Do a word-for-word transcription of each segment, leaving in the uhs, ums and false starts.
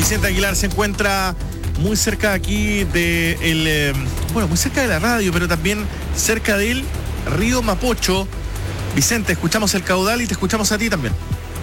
Vicente Aguilar se encuentra muy cerca aquí de el, eh, bueno, muy cerca de la radio, pero también cerca del río Mapocho. Vicente, escuchamos el caudal y te escuchamos a ti también.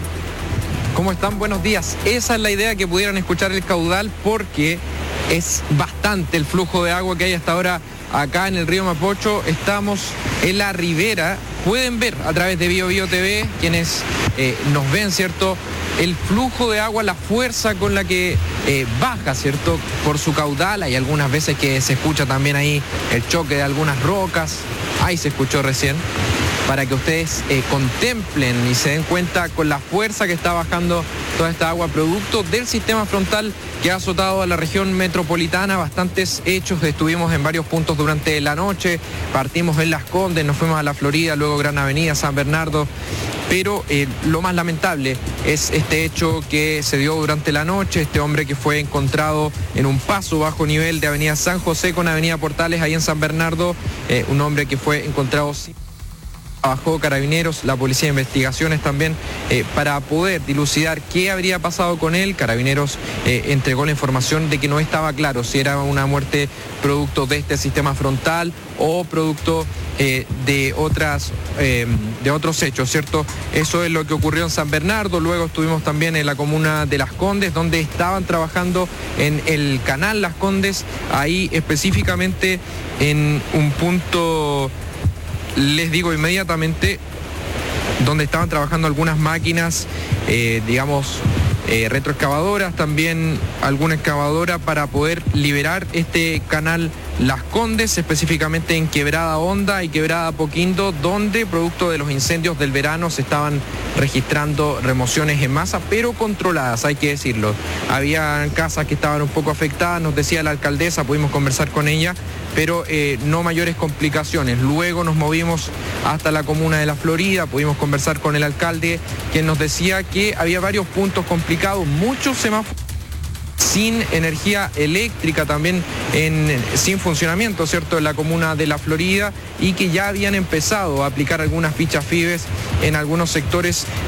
¿Cómo están? Buenos días. Esa es la idea, que pudieran escuchar el caudal, porque es bastante el flujo de agua que hay hasta ahora acá en el río Mapocho. Estamos en la ribera. Pueden ver a través de Bio Bio T V, quienes eh, nos ven, ¿cierto?, el flujo de agua, la fuerza con la que eh, baja, ¿cierto?, por su caudal. Hay algunas veces que se escucha también ahí el choque de algunas rocas. Ahí se escuchó recién, para que ustedes eh, contemplen y se den cuenta con la fuerza que está bajando toda esta agua, producto del sistema frontal que ha azotado a la región metropolitana. Bastantes hechos, estuvimos en varios puntos durante la noche, partimos en Las Condes, nos fuimos a La Florida, luego Gran Avenida, San Bernardo, pero eh, lo más lamentable es este hecho que se dio durante la noche, este hombre que fue encontrado en un paso bajo nivel de Avenida San José con Avenida Portales, ahí en San Bernardo, eh, un hombre que fue encontrado sin... Trabajó Carabineros, la Policía de Investigaciones también, eh, para poder dilucidar qué habría pasado con él. Carabineros eh, entregó la información de que no estaba claro si era una muerte producto de este sistema frontal o producto eh, de otras eh, de otros hechos, ¿cierto? Eso es lo que ocurrió en San Bernardo. Luego estuvimos también en la comuna de Las Condes, donde estaban trabajando en el canal Las Condes, ahí específicamente en un punto... Les digo inmediatamente, donde estaban trabajando algunas máquinas, eh, digamos, eh, retroexcavadoras, también alguna excavadora para poder liberar este canal Las Condes, específicamente en Quebrada Honda y Quebrada Poquindo, donde producto de los incendios del verano se estaban registrando remociones en masa, pero controladas, hay que decirlo. Había casas que estaban un poco afectadas, nos decía la alcaldesa, pudimos conversar con ella, pero eh, no mayores complicaciones. Luego nos movimos hasta la comuna de La Florida, pudimos conversar con el alcalde, quien nos decía que había varios puntos complicados, muchos semáforos sin energía eléctrica, también en, sin funcionamiento, ¿cierto?, en la comuna de La Florida, y que ya habían empezado a aplicar algunas fichas FIBES en algunos sectores